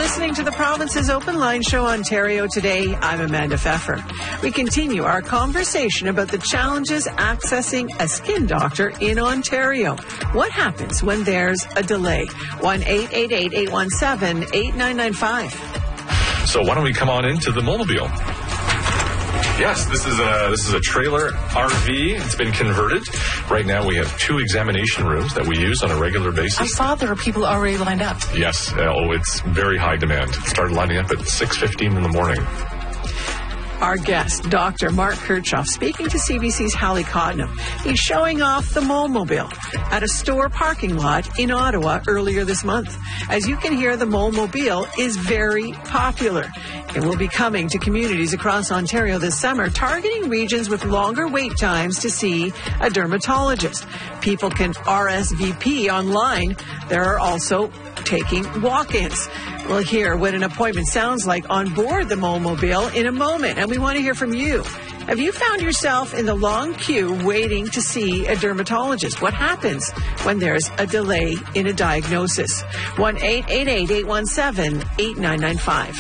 listening to the Province's Open Line Show, Ontario Today. I'm Amanda Pfeffer. We continue our conversation about the challenges accessing a skin doctor in Ontario. What happens when there's a delay? 1-888-817-8995. So why don't we come on into the Mobile? Yes, this is a trailer RV. It's been converted. Right now we have 2 examination rooms that we use on a regular basis. I saw there are people already lined up. Yes. It's very high demand. It started lining up at 6:15 in the morning. Our guest, Dr. Mark Kirchhoff, speaking to CBC's Hallie Cotnam. He's showing off the Mole-mobile at a store parking lot in Ottawa earlier this month. As you can hear, the Mole-mobile is very popular. It will be coming to communities across Ontario this summer, targeting regions with longer wait times to see a dermatologist. People can RSVP online. There are also taking walk-ins. We'll hear what an appointment sounds like on board the Mole-mobile in a moment, and we want to hear from you. Have you found yourself in the long queue waiting to see a dermatologist? What happens when there's a delay in a diagnosis? 1-888-817-8995.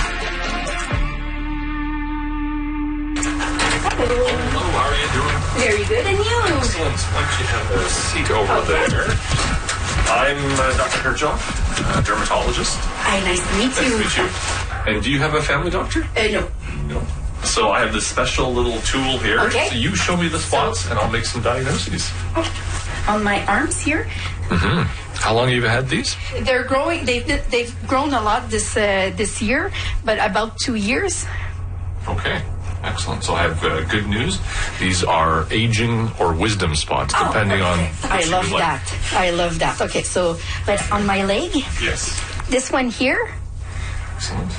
Hello, how are you doing? Very good, and you? Excellent. Why don't you have a seat over there? I'm Dr. Kirchhoff, dermatologist. Hi, nice to meet you. Nice to meet you. And do you have a family doctor? No. No. So I have this special little tool here. Okay. So you show me the spots, and I'll make some diagnoses. On my arms here. Mm-hmm. How long have you had these? They're growing. They've grown a lot this year, but about 2 years. Okay. Excellent. So I have good news. These are aging or wisdom spots, depending on what I you love like. that. I love that. Okay, so, but on my leg, Yes. this one here. Excellent.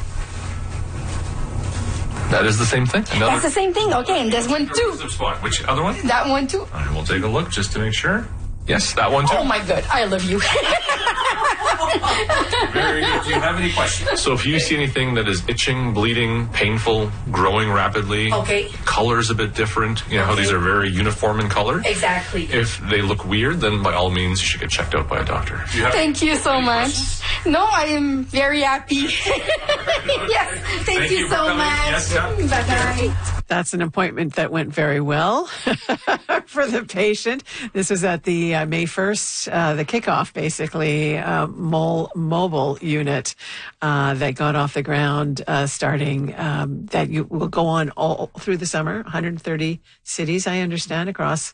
That is the same thing? That's the same thing. Okay, and this one too. Wisdom spot. Which other one? That one too. All right, we'll take a look just to make sure. Yes, that one too. Oh my God, I love you. Very good. Do you have any questions? So if you see anything that is itching, bleeding, painful, growing rapidly, Okay. color's a bit different, you know how these are very uniform in color? Exactly. If they look weird, then by all means you should get checked out by a doctor. Do you have Thank you so any much. questions? No, I am very happy. Yes, thank you for so coming. much. Yes, yeah. Bye-bye. That's an appointment that went very well for the patient. This was at the May 1st, the kickoff, basically, mobile unit that got off the ground starting, that you will go on all through the summer, 130 cities, I understand, across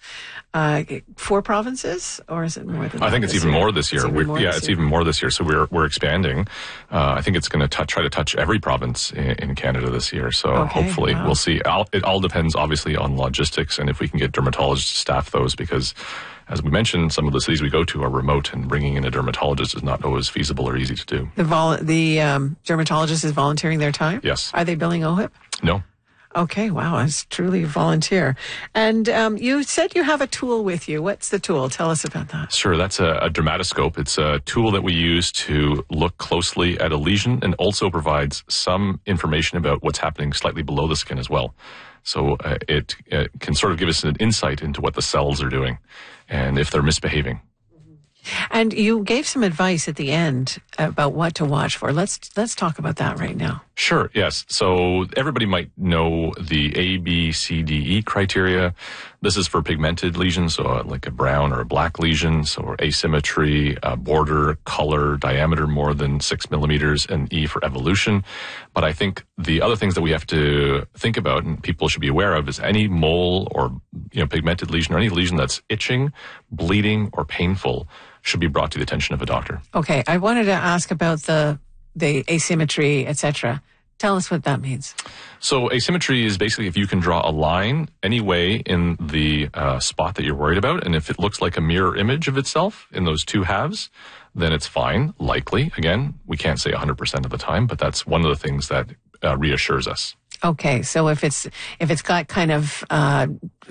4 provinces, or is it more than that? I think it's even more this year. It's even more this year. So we're expanding. I think it's going to try to touch every province in Canada this year. So hopefully we'll see. It all depends, obviously, on logistics and if we can get dermatologists to staff those, because, as we mentioned, some of the cities we go to are remote, and bringing in a dermatologist is not always feasible or easy to do. The dermatologist is volunteering their time? Yes. Are they billing OHIP? No. Okay, wow, it's truly volunteer. And you said you have a tool with you. What's the tool? Tell us about that. Sure, that's a dermatoscope. It's a tool that we use to look closely at a lesion and also provides some information about what's happening slightly below the skin as well. So it can sort of give us an insight into what the cells are doing and if they're misbehaving. And you gave some advice at the end about what to watch for. Let's talk about that right now. Sure, yes. So everybody might know the A, B, C, D, E criteria. This is for pigmented lesions, so like a brown or a black lesion, so asymmetry, border, color, diameter more than 6 millimeters, and E for evolution. But I think the other things that we have to think about and people should be aware of is any mole or pigmented lesion or any lesion that's itching, bleeding, or painful should be brought to the attention of a doctor. Okay, I wanted to ask about the asymmetry, etc. Tell us what that means. So asymmetry is basically if you can draw a line any way in the spot that you're worried about, and if it looks like a mirror image of itself in those two halves, then it's fine, likely. Again, we can't say 100% of the time, but that's one of the things that reassures us. Okay, so if it's got kind of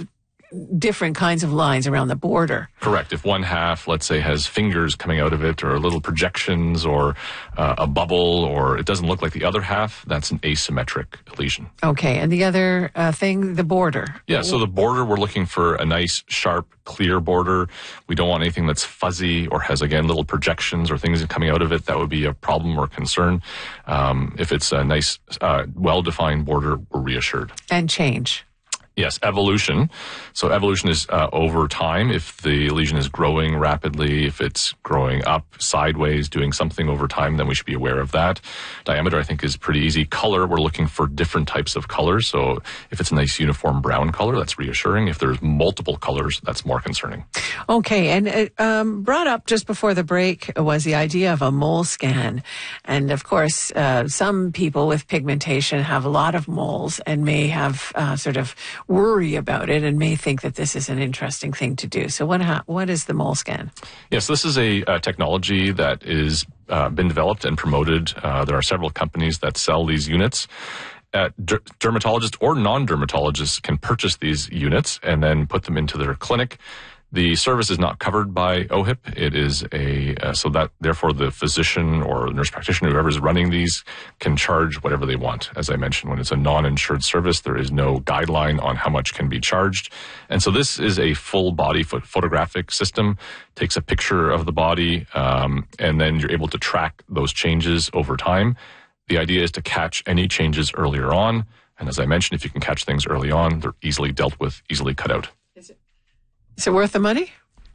different kinds of lines around the border. Correct. If one half, let's say, has fingers coming out of it or little projections or a bubble, or it doesn't look like the other half, that's an asymmetric lesion. Okay. And the other thing, the border. Yeah. So the border, we're looking for a nice, sharp, clear border. We don't want anything that's fuzzy or has, again, little projections or things coming out of it. That would be a problem or concern. If it's a nice, well-defined border, we're reassured. And change. Yes, evolution. So evolution is over time. If the lesion is growing rapidly, if it's growing up sideways, doing something over time, then we should be aware of that. Diameter, I think, is pretty easy. Color, we're looking for different types of colors. So if it's a nice uniform brown color, that's reassuring. If there's multiple colors, that's more concerning. Okay, and brought up just before the break was the idea of a mole scan. And of course, some people with pigmentation have a lot of moles and may have sort of worry about it and may think that this is an interesting thing to do. So what is the mole scan? Yes, this is a technology that is been developed and promoted. There are several companies that sell these units. Dermatologists or non-dermatologists can purchase these units and then put them into their clinic. The service is not covered by OHIP. It is so that therefore the physician or nurse practitioner, whoever is running these, can charge whatever they want. As I mentioned, when it's a non-insured service, there is no guideline on how much can be charged. And so this is a full body photographic system, takes a picture of the body, and then you're able to track those changes over time. The idea is to catch any changes earlier on. And as I mentioned, if you can catch things early on, they're easily dealt with, easily cut out. Is it worth the money?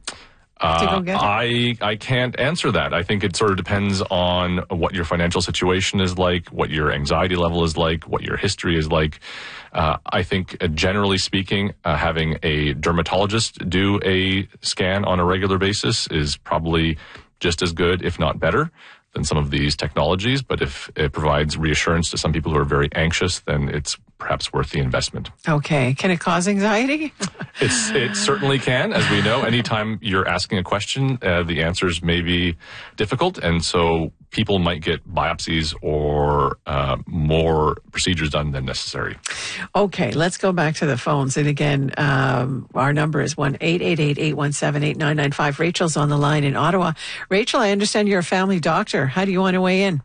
I can't answer that. I think it sort of depends on what your financial situation is like, what your anxiety level is like, what your history is like. I think generally speaking, having a dermatologist do a scan on a regular basis is probably just as good, if not better, than some of these technologies. But if it provides reassurance to some people who are very anxious, then it's perhaps worth the investment. Okay. Can it cause anxiety? It certainly can. As we know, anytime you're asking a question, the answers may be difficult. And so people might get biopsies or more procedures done than necessary. Okay. Let's go back to the phones. And again, our number is 1-888-817-8995. Rachel's on the line in Ottawa. Rachel, I understand you're a family doctor. How do you want to weigh in?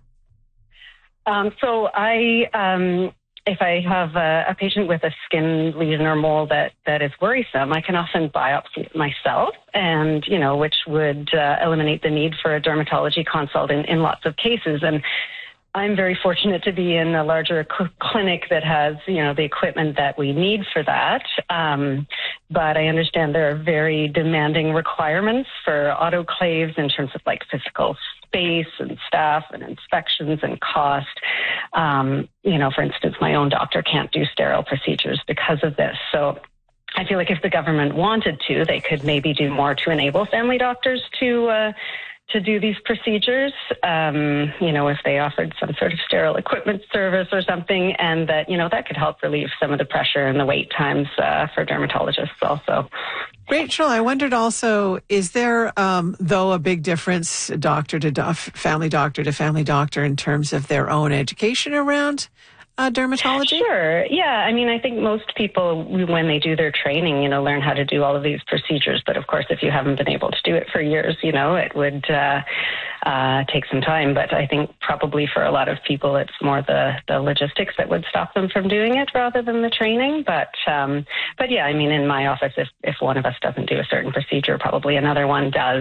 If I have a patient with a skin lesion or mole that is worrisome, I can often biopsy it myself, and which would eliminate the need for a dermatology consult in lots of cases. And I'm very fortunate to be in a larger clinic that has the equipment that we need for that. But I understand there are very demanding requirements for autoclaves in terms of like physical space and staff and inspections and cost. For instance, my own doctor can't do sterile procedures because of this. So I feel like if the government wanted to, they could maybe do more to enable family doctors to do these procedures, if they offered some sort of sterile equipment service or something, and that could help relieve some of the pressure and the wait times for dermatologists also. Rachel, I wondered also, is there, though, a big difference family doctor to family doctor in terms of their own education around dermatology? Sure. Yeah. I mean, I think most people, when they do their training, learn how to do all of these procedures. But of course, if you haven't been able to do it for years, it would take some time. But I think probably for a lot of people, it's more the logistics that would stop them from doing it rather than the training. But yeah, I mean, in my office, if one of us doesn't do a certain procedure, probably another one does,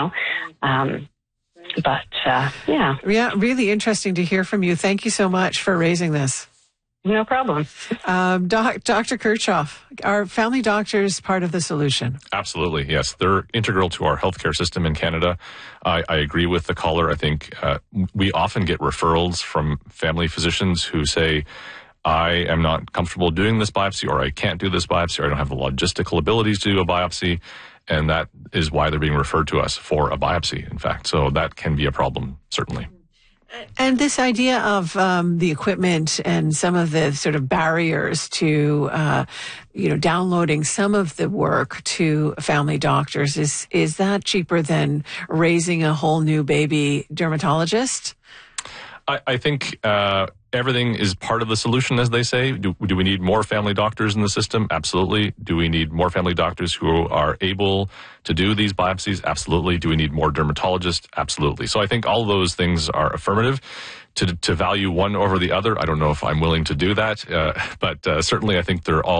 Yeah, really interesting to hear from you. Thank you so much for raising this. No problem. Dr. Kirchhoff, are family doctors part of the solution? Absolutely, yes. They're integral to our healthcare system in Canada. I agree with the caller. I think we often get referrals from family physicians who say, I am not comfortable doing this biopsy, or I can't do this biopsy, or I don't have the logistical abilities to do a biopsy. And that is why they're being referred to us for a biopsy, in fact. So that can be a problem, certainly. And this idea of the equipment and some of the sort of barriers to, downloading some of the work to family doctors, is that cheaper than raising a whole new baby dermatologist? I think everything is part of the solution, as they say. Do we need more family doctors in the system? Absolutely. Do we need more family doctors who are able to do these biopsies? Absolutely. Do we need more dermatologists? Absolutely. So I think all of those things are affirmative. To value one over the other, I don't know if I'm willing to do that, but certainly I think they're all